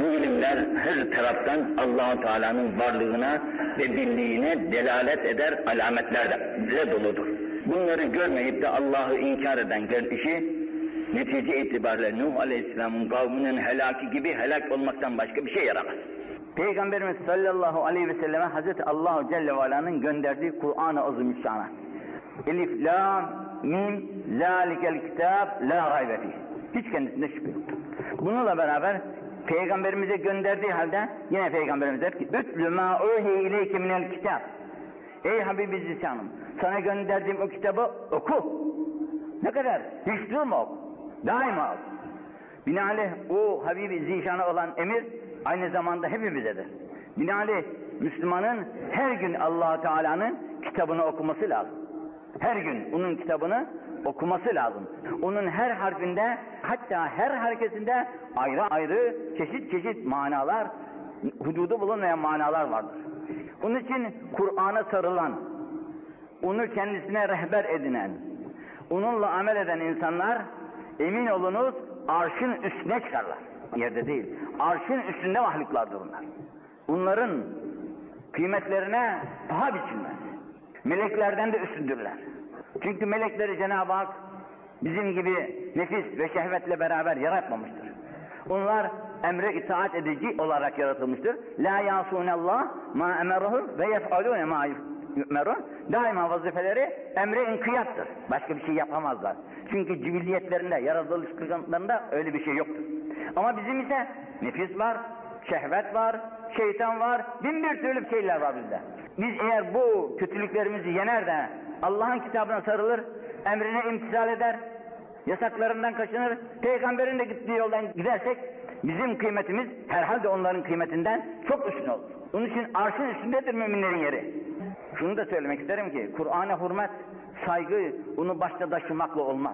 Bu ilimler her taraftan Allah-u Teala'nın varlığına ve birliğine delalet eder alametlerle doludur. Bunları görmeyip de Allah'ı inkar eden kişi netice itibariyle Nuh Aleyhisselam'ın kavminin helaki gibi helak olmaktan başka bir şey yaramaz. Peygamberimiz sallallahu aleyhi ve selleme Hazreti Allah Celle ve Ala'nın gönderdiği Kur'an-ı Azimüşşan'a Elif, Lam, Mim, Zalikel Kitab, La Raybe Fih. Hiç kendisinde şüphe yok. Bununla beraber Peygamberimize gönderdiği halde yine Peygamberimiz der ki Ütlü mâ uhiye ileyke minel kitab. Ey Habibi Zişanım, sana gönderdiğim o kitabı oku. Ne kadar? Hiç durma oku. Daima oku. Binaenaleyh o Habibi Zişan'a olan emir aynı zamanda hepimizedir. Binaenaleyh Müslümanın her gün Allah-u Teala'nın kitabını okuması lazım. Her gün onun kitabını okuması lazım. Onun her harfinde, hatta her hareketinde ayrı ayrı çeşit çeşit manalar, hududu bulunmayan manalar vardır. Onun için Kur'an'a sarılan, onu kendisine rehber edinen, onunla amel eden insanlar emin olunuz arşın üstüne çıkarlar. Yerde değil, arşın üstünde mahluklardır onlar. Onların kıymetlerine paha biçilmez. Meleklerden de üstündürler. Çünkü melekleri Cenab-ı Hak bizim gibi nefis ve şehvetle beraber yaratmamıştır. Onlar emre itaat edici olarak yaratılmıştır. La yasunallah ma emerahum ve yef'alune ma yu'merun. Daima vazifeleri emre inkiyattır. Başka bir şey yapamazlar. Çünkü cibilliyetlerinde, yaratılışlarında öyle bir şey yoktur. Ama bizim ise nefis var, şehvet var, şeytan var, bin bir türlü şeyler var bizde. Biz eğer bu kötülüklerimizi yener de Allah'ın kitabına sarılır, emrine imtisal eder, yasaklarından kaçınır, Peygamberin de gittiği yoldan gidersek bizim kıymetimiz herhalde onların kıymetinden çok üstün olur. Onun için arşın üstündedir müminlerin yeri. Şunu da söylemek isterim ki Kur'an'a hürmet, saygı onu başta taşımakla olmaz.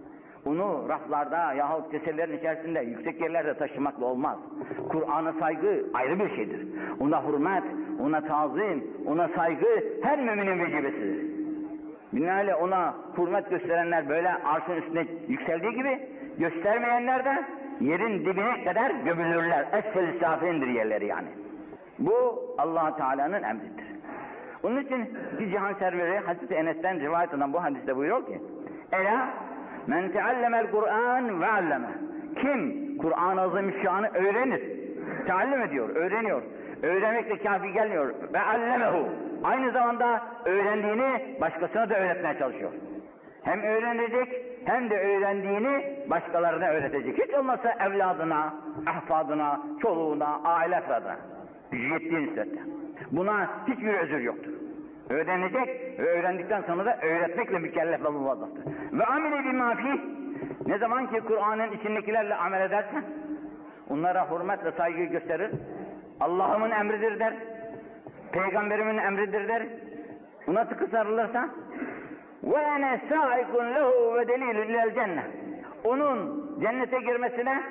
Onu raflarda yahut keselerin içerisinde yüksek yerlerde taşımakla olmaz. Kur'an'a saygı ayrı bir şeydir. Ona hürmet, ona tazim, ona saygı her müminin vecibesidir. Binaenaleyh ona hürmet gösterenler böyle arşın üstüne yükseldiği gibi göstermeyenler de yerin dibine kadar gömülürler. Esfel-i safilindir yerleri yani. Bu Allah Teala'nın emridir. Onun için bir cihan serveri Hazreti Enes'ten rivayet eden bu hadiste buyuruyor ki Ela men teallemel Kur'an ve alleme. Kim Kur'an-ı Azimüşşan'ı öğrenir, teallüm ediyor, öğreniyor. Öğrenmekle kafi gelmiyor. Ve allemehu. Aynı zamanda öğrendiğini başkasına da öğretmeye çalışıyor. Hem öğrenecek hem de öğrendiğini başkalarına öğretecek. Hiç olmazsa evladına, ahfadına, çoluğuna, aile efradına. Gücü yettiği nispette. Buna hiçbir özür yoktur. Öğrenecek ve öğrendikten sonra da öğretmekle mükellef ve muvazzıftır. Ve amile bir mafi. Ne zaman ki Kur'an'ın içindekilerle amel edersen, onlara hürmet ve saygı gösterir. Allah'ımın emridir der. Peygamberimin emridir der. Buna sıkı sarılırsa ve ene sâikun lehu ve delilun lel cennet. Onun cennete girmesine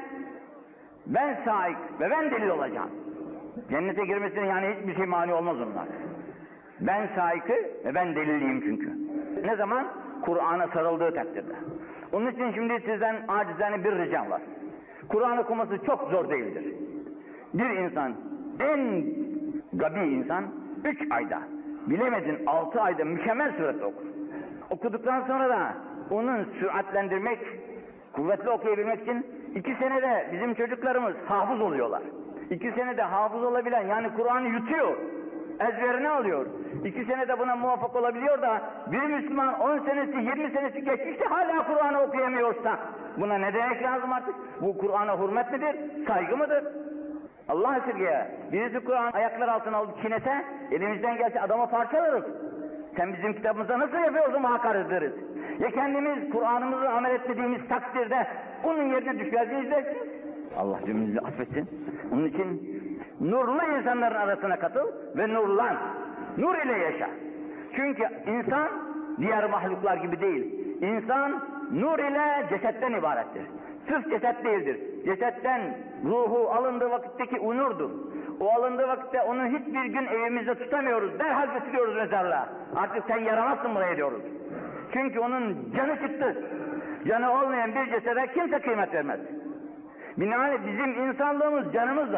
ben saik ve ben delil olacağım. Cennete girmesine yani hiçbir şey mani olmaz onlar. Ben saikı ve ben deliliyim çünkü. Ne zaman? Kur'an'a sarıldığı takdirde. Onun için şimdi sizden acizane bir ricam var. Kur'an okuması çok zor değildir. Bir insan, en gabi insan 3 ayda, bilemedin 6 ayda mükemmel surette okur. Okuduktan sonra da onun süratlendirmek, kuvvetli okuyabilmek için 2 senede bizim çocuklarımız hafız oluyorlar. 2 senede hafız olabilen yani Kur'an'ı yutuyor, ezberine alıyor. 2 senede buna muvaffak olabiliyor da bir Müslüman 10 senesi 20 senesi geçmişte hala Kur'an'ı okuyamıyorsa buna ne demek lazım artık? Bu Kur'an'a hürmet midir? Saygı mıdır? Allah esirgeye. Birisi Kur'an ayaklar altına alıp çiğnese, elimizden gelse adama parçalarız. Sen bizim kitabımıza nasıl yapıyorsun hakaret ederiz. Ya kendimiz Kur'an'ımızı amel etmediğimiz takdirde onun yerine düşeceğiz dersiniz. Allah cümlemizi affetsin. Onun için nurlu insanların arasına katıl ve nurlan. Nur ile yaşa. Çünkü insan diğer mahluklar gibi değil. İnsan nur ile cesetten ibarettir. Sırf ceset değildir. Cesetten ruhu alındığı vakitteki o nurdur. O alındığı vakitte onu hiçbir gün evimizde tutamıyoruz. Derhal götürüyoruz mezarlığa. Artık sen yaramazsın buraya diyoruz. Çünkü onun canı çıktı. Canı olmayan bir cesede kimse kıymet vermez. Binaenaleyh bizim insanlığımız canımızla